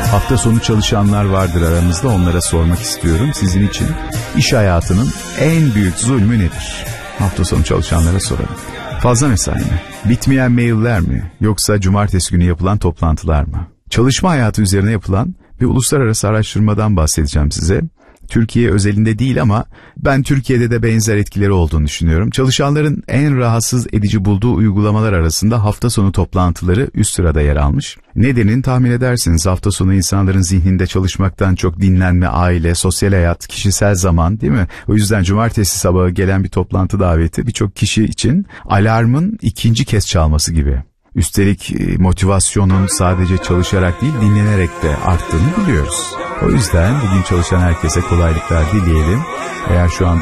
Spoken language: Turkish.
Hafta sonu çalışanlar vardır aramızda, onlara sormak istiyorum. Sizin için iş hayatının en büyük zulmü nedir? Hafta sonu çalışanlara soralım. Fazla mesai mi? Bitmeyen mailler mi? Yoksa cumartesi günü yapılan toplantılar mı? Çalışma hayatı üzerine yapılan bir uluslararası araştırmadan bahsedeceğim size. Türkiye özelinde değil ama ben Türkiye'de de benzer etkileri olduğunu düşünüyorum. Çalışanların en rahatsız edici bulduğu uygulamalar arasında hafta sonu toplantıları üst sırada yer almış. Nedenini tahmin edersiniz. Hafta sonu insanların zihninde çalışmaktan çok dinlenme, aile, sosyal hayat, kişisel zaman, değil mi? O yüzden cumartesi sabahı gelen bir toplantı daveti birçok kişi için alarmın ikinci kez çalması gibi. Üstelik motivasyonun sadece çalışarak değil, dinlenerek de arttığını biliyoruz. O yüzden bugün çalışan herkese kolaylıklar dileyelim. Eğer şu an